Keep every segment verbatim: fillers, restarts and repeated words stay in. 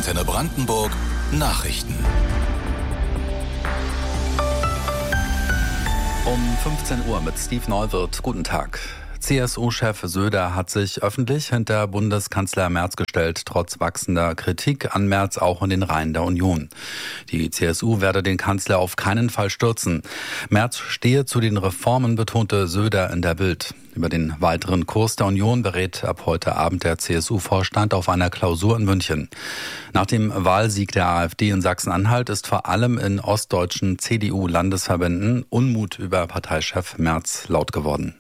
Antenne Brandenburg Nachrichten. Um fünfzehn Uhr mit Steve Neuwirth. Guten Tag. C S U-Chef Söder hat sich öffentlich hinter Bundeskanzler Merz gestellt, trotz wachsender Kritik an Merz auch in den Reihen der Union. Die C S U werde den Kanzler auf keinen Fall stürzen. Merz stehe zu den Reformen, betonte Söder in der Bild. Über den weiteren Kurs der Union berät ab heute Abend der C S U-Vorstand auf einer Klausur in München. Nach dem Wahlsieg der AfD in Sachsen-Anhalt ist vor allem in ostdeutschen C D U-Landesverbänden Unmut über Parteichef Merz laut geworden.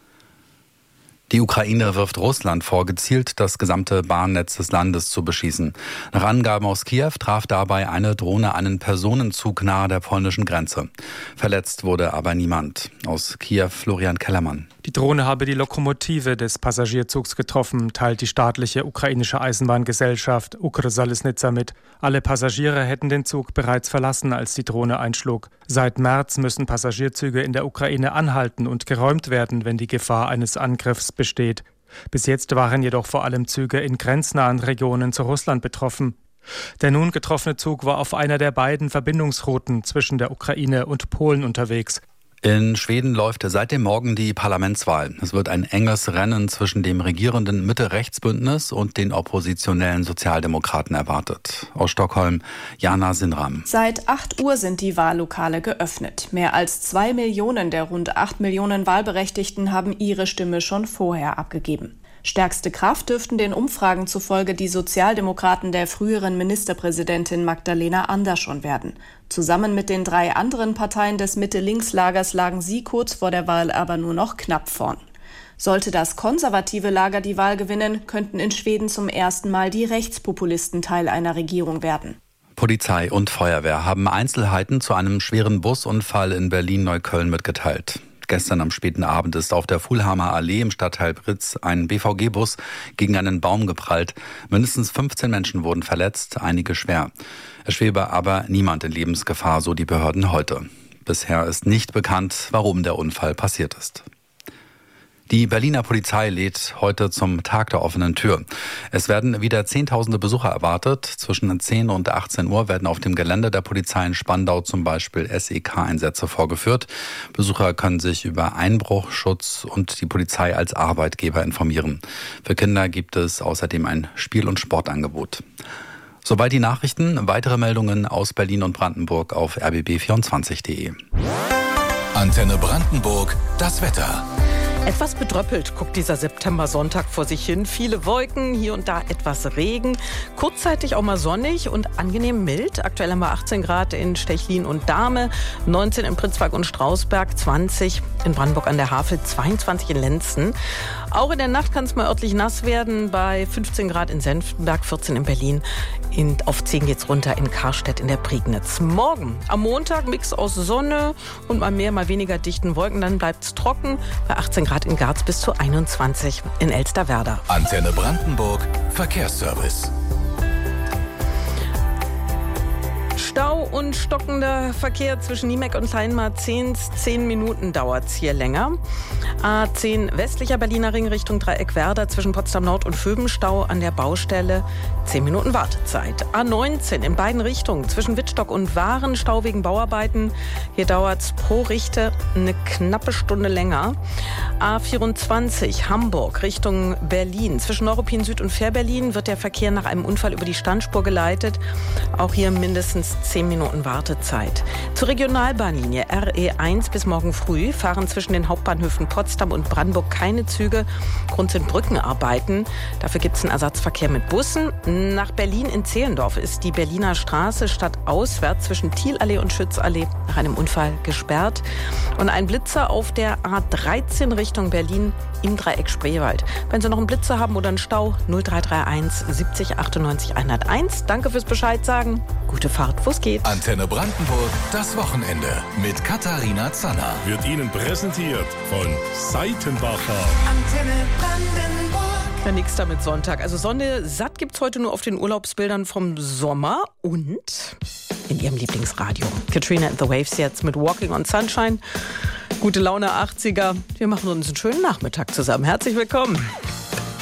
Die Ukraine wirft Russland vor, gezielt das gesamte Bahnnetz des Landes zu beschießen. Nach Angaben aus Kiew traf dabei eine Drohne einen Personenzug nahe der polnischen Grenze. Verletzt wurde aber niemand. Aus Kiew Florian Kellermann. Die Drohne habe die Lokomotive des Passagierzugs getroffen, teilt die staatliche ukrainische Eisenbahngesellschaft Ukrsalisnitsa mit. Alle Passagiere hätten den Zug bereits verlassen, als die Drohne einschlug. Seit März müssen Passagierzüge in der Ukraine anhalten und geräumt werden, wenn die Gefahr eines Angriffs besteht. Bis jetzt waren jedoch vor allem Züge in grenznahen Regionen zu Russland betroffen. Der nun getroffene Zug war auf einer der beiden Verbindungsrouten zwischen der Ukraine und Polen unterwegs. In Schweden läuft seit dem Morgen die Parlamentswahl. Es wird ein enges Rennen zwischen dem regierenden Mitte-Rechts-Bündnis und den oppositionellen Sozialdemokraten erwartet. Aus Stockholm, Jana Sinram. Seit acht Uhr sind die Wahllokale geöffnet. Mehr als zwei Millionen der rund acht Millionen Wahlberechtigten haben ihre Stimme schon vorher abgegeben. Stärkste Kraft dürften den Umfragen zufolge die Sozialdemokraten der früheren Ministerpräsidentin Magdalena Andersson werden. Zusammen mit den drei anderen Parteien des Mitte-Links-Lagers lagen sie kurz vor der Wahl aber nur noch knapp vorn. Sollte das konservative Lager die Wahl gewinnen, könnten in Schweden zum ersten Mal die Rechtspopulisten Teil einer Regierung werden. Polizei und Feuerwehr haben Einzelheiten zu einem schweren Busunfall in Berlin-Neukölln mitgeteilt. Gestern am späten Abend ist auf der Fulhamer Allee im Stadtteil Britz ein B V G-Bus gegen einen Baum geprallt. Mindestens fünfzehn Menschen wurden verletzt, einige schwer. Es schwebe aber niemand in Lebensgefahr, so die Behörden heute. Bisher ist nicht bekannt, warum der Unfall passiert ist. Die Berliner Polizei lädt heute zum Tag der offenen Tür. Es werden wieder Zehntausende Besucher erwartet. Zwischen zehn und achtzehn Uhr werden auf dem Gelände der Polizei in Spandau zum Beispiel S E K-Einsätze vorgeführt. Besucher können sich über Einbruchschutz und die Polizei als Arbeitgeber informieren. Für Kinder gibt es außerdem ein Spiel- und Sportangebot. Soweit die Nachrichten. Weitere Meldungen aus Berlin und Brandenburg auf r b b vierundzwanzig punkt d e. Antenne Brandenburg, das Wetter. Etwas bedröppelt guckt dieser September-Sonntag vor sich hin. Viele Wolken, hier und da etwas Regen. Kurzzeitig auch mal sonnig und angenehm mild. Aktuell haben wir achtzehn Grad in Stechlin und Dahme, neunzehn in Pritzwalk und Strausberg, zwanzig in Brandenburg an der Havel, zweiundzwanzig in Lenzen. Auch in der Nacht kann es mal örtlich nass werden, bei fünfzehn Grad in Senftenberg, vierzehn in Berlin. In, auf zehn geht's runter in Karstedt in der Prignitz. Morgen am Montag Mix aus Sonne und mal mehr, mal weniger dichten Wolken. Dann bleibt's trocken bei achtzehn Grad in Garz bis zu einundzwanzig in Elsterwerda. Antenne Brandenburg Verkehrsservice. Stau und stockender Verkehr zwischen Niemeck und Kleinmarzehns. Zehn Minuten dauert's hier länger. A zehn westlicher Berliner Ring Richtung Dreieck Werder zwischen Potsdam Nord und Föbenstau an der Baustelle. Zehn Minuten Wartezeit. A neunzehn in beiden Richtungen zwischen Wittstock und Waren Stau wegen Bauarbeiten. Hier dauert's pro Richte eine knappe Stunde länger. A vierundzwanzig Hamburg Richtung Berlin. Zwischen Neuruppin Süd und Fährberlin wird der Verkehr nach einem Unfall über die Standspur geleitet. Auch hier mindestens zehn Minuten Wartezeit. Zur Regionalbahnlinie R E eins bis morgen früh fahren zwischen den Hauptbahnhöfen Potsdam und Brandenburg keine Züge. Grund sind Brückenarbeiten. Dafür gibt es einen Ersatzverkehr mit Bussen. Nach Berlin in Zehlendorf ist die Berliner Straße stadtauswärts zwischen Thielallee und Schützallee nach einem Unfall gesperrt. Und ein Blitzer auf der A dreizehn Richtung Berlin im Dreieck Spreewald. Wenn Sie noch einen Blitzer haben oder einen Stau, null drei drei eins siebzig achtundneunzig hunderteins. Danke fürs Bescheid sagen. Gute Fahrt, wo es geht. Antenne Brandenburg, das Wochenende mit Katharina Zanner. Wird Ihnen präsentiert von Seitenbacher. Antenne Brandenburg. Ja, nix damit Sonntag. Also Sonne satt gibt's heute nur auf den Urlaubsbildern vom Sommer und in Ihrem Lieblingsradio. Katrina and the Waves jetzt mit Walking on Sunshine. Gute Laune achtziger. Wir machen uns einen schönen Nachmittag zusammen. Herzlich willkommen.